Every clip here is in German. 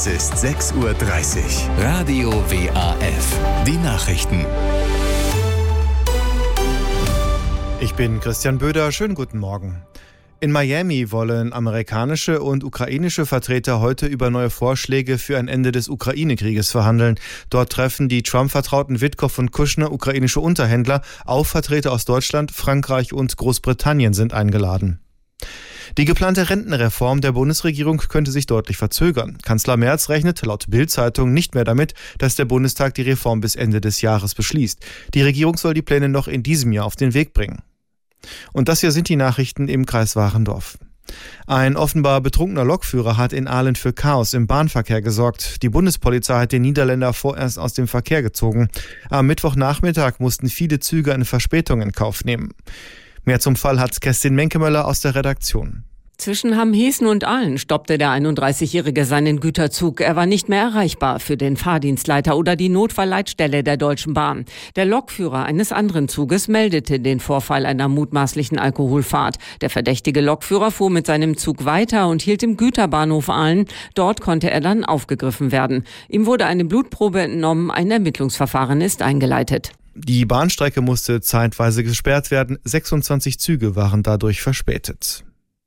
Es ist 6:30 Uhr. Radio WAF. Die Nachrichten. Ich bin Christian Böder. Schönen guten Morgen. In Miami wollen amerikanische und ukrainische Vertreter heute über neue Vorschläge für ein Ende des Ukraine-Krieges verhandeln. Dort treffen die Trump-Vertrauten Witkow und Kushner, ukrainische Unterhändler, auch Vertreter aus Deutschland, Frankreich und Großbritannien sind eingeladen. Die geplante Rentenreform der Bundesregierung könnte sich deutlich verzögern. Kanzler Merz rechnet laut Bild-Zeitung nicht mehr damit, dass der Bundestag die Reform bis Ende des Jahres beschließt. Die Regierung soll die Pläne noch in diesem Jahr auf den Weg bringen. Und das hier sind die Nachrichten im Kreis Warendorf. Ein offenbar betrunkener Lokführer hat in Ahlen für Chaos im Bahnverkehr gesorgt. Die Bundespolizei hat den Niederländer vorerst aus dem Verkehr gezogen. Am Mittwochnachmittag mussten viele Züge eine Verspätung in Kauf nehmen. Mehr zum Fall hat Kerstin Menkemöller aus der Redaktion. Zwischen Hamheßen und Ahlen stoppte der 31-Jährige seinen Güterzug. Er war nicht mehr erreichbar für den Fahrdienstleiter oder die Notfallleitstelle der Deutschen Bahn. Der Lokführer eines anderen Zuges meldete den Vorfall einer mutmaßlichen Alkoholfahrt. Der verdächtige Lokführer fuhr mit seinem Zug weiter und hielt im Güterbahnhof Ahlen. Dort konnte er dann aufgegriffen werden. Ihm wurde eine Blutprobe entnommen. Ein Ermittlungsverfahren ist eingeleitet. Die Bahnstrecke musste zeitweise gesperrt werden. 26 Züge waren dadurch verspätet.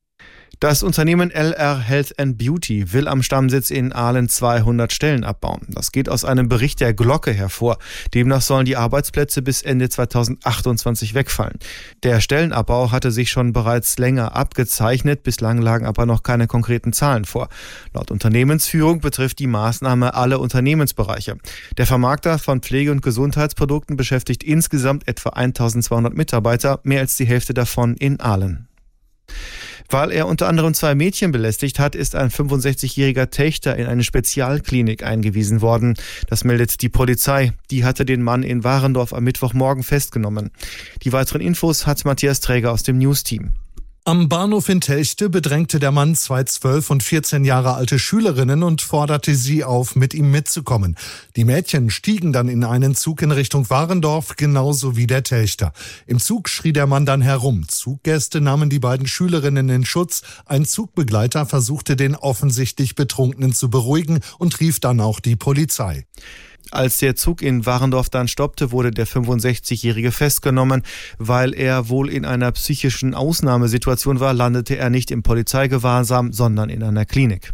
Das Unternehmen LR Health and Beauty will am Stammsitz in Ahlen 200 Stellen abbauen. Das geht aus einem Bericht der Glocke hervor. Demnach sollen die Arbeitsplätze bis Ende 2028 wegfallen. Der Stellenabbau hatte sich schon bereits länger abgezeichnet, bislang lagen aber noch keine konkreten Zahlen vor. Laut Unternehmensführung betrifft die Maßnahme alle Unternehmensbereiche. Der Vermarkter von Pflege- und Gesundheitsprodukten beschäftigt insgesamt etwa 1200 Mitarbeiter, mehr als die Hälfte davon in Ahlen. Weil er unter anderem 2 Mädchen belästigt hat, ist ein 65-jähriger Tächter in eine Spezialklinik eingewiesen worden. Das meldet die Polizei. Die hatte den Mann in Warendorf am Mittwochmorgen festgenommen. Die weiteren Infos hat Matthias Träger aus dem News-Team. Am Bahnhof in Telchte bedrängte der Mann 2 12 und 14 Jahre alte Schülerinnen und forderte sie auf, mit ihm mitzukommen. Die Mädchen stiegen dann in einen Zug in Richtung Warendorf, genauso wie der Telchter. Im Zug schrie der Mann dann herum. Zuggäste nahmen die beiden Schülerinnen in Schutz. Ein Zugbegleiter versuchte, den offensichtlich Betrunkenen zu beruhigen und rief dann auch die Polizei. Als der Zug in Warendorf dann stoppte, wurde der 65-Jährige festgenommen. Weil er wohl in einer psychischen Ausnahmesituation war, landete er nicht im Polizeigewahrsam, sondern in einer Klinik.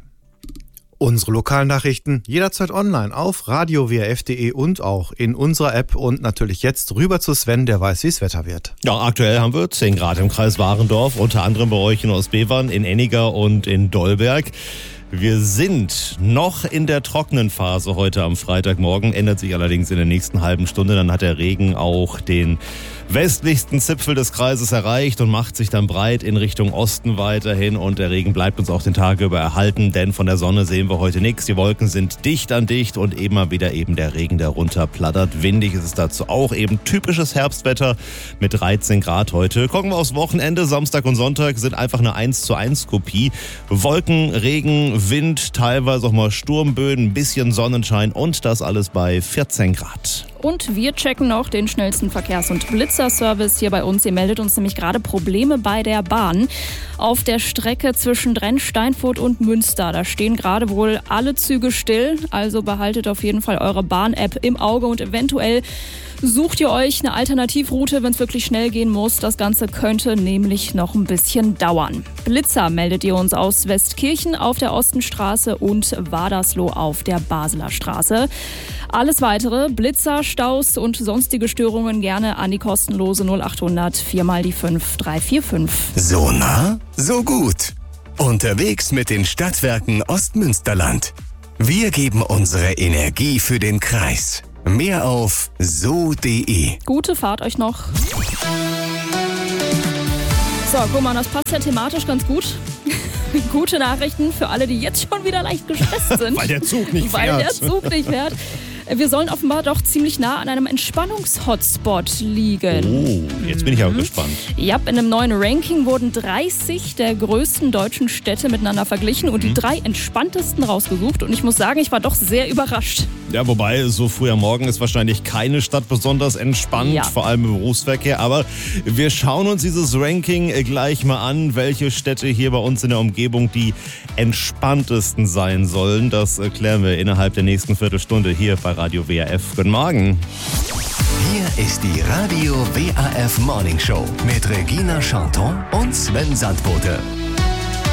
Unsere Lokalnachrichten jederzeit online auf radiowaf.de und auch in unserer App und natürlich jetzt rüber zu Sven, der weiß, wie es Wetter wird. Ja, aktuell haben wir 10 Grad im Kreis Warendorf, unter anderem bei euch in Ostbevern, in Enniger und in Dolberg. Wir sind noch in der trockenen Phase heute am Freitagmorgen, ändert sich allerdings in der nächsten halben Stunde. Dann hat der Regen auch den westlichsten Zipfel des Kreises erreicht und macht sich dann breit in Richtung Osten weiterhin. Und der Regen bleibt uns auch den Tag über erhalten, denn von der Sonne sehen wir heute nichts. Die Wolken sind dicht an dicht und immer wieder eben der Regen, der runterplattert. Windig ist es dazu auch, eben typisches Herbstwetter mit 13 Grad heute. Gucken wir aufs Wochenende. Samstag und Sonntag sind einfach eine 1:1 Kopie. Wolken, Regen, Wind, teilweise auch mal Sturmböen, ein bisschen Sonnenschein und das alles bei 14 Grad. Und wir checken noch den schnellsten Verkehrs- und Blitzerservice hier bei uns. Ihr meldet uns nämlich gerade Probleme bei der Bahn auf der Strecke zwischen Drenn-Steinfurt und Münster. Da stehen gerade wohl alle Züge still, also behaltet auf jeden Fall eure Bahn-App im Auge und eventuell sucht ihr euch eine Alternativroute, wenn es wirklich schnell gehen muss. Das Ganze könnte nämlich noch ein bisschen dauern. Blitzer meldet ihr uns aus Westkirchen auf der Ostenstraße und Wadersloh auf der Basler Straße. Alles weitere, Blitzer, Staus und sonstige Störungen gerne an die kostenlose 0800 4x5 345. So nah, so gut. Unterwegs mit den Stadtwerken Ostmünsterland. Wir geben unsere Energie für den Kreis. Mehr auf so.de. Gute Fahrt euch noch. So, guck mal, das passt ja thematisch ganz gut. Gute Nachrichten für alle, die jetzt schon wieder leicht gestresst sind. Weil der Zug nicht fährt. Wir sollen offenbar doch ziemlich nah an einem Entspannungs-Hotspot liegen. Oh, jetzt bin ich auch gespannt. Ja, in einem neuen Ranking wurden 30 der größten deutschen Städte miteinander verglichen und die 3 entspanntesten rausgesucht. Und ich muss sagen, ich war doch sehr überrascht. Ja, wobei, so früh am Morgen ist wahrscheinlich keine Stadt besonders entspannt, vor allem im Berufsverkehr. Aber wir schauen uns dieses Ranking gleich mal an, welche Städte hier bei uns in der Umgebung die entspanntesten sein sollen. Das klären wir innerhalb der nächsten Viertelstunde hier bei Radio WRF. Guten Morgen. Hier ist die Radio WRF Morning Show mit Regina Chanton und Sven Sandbote.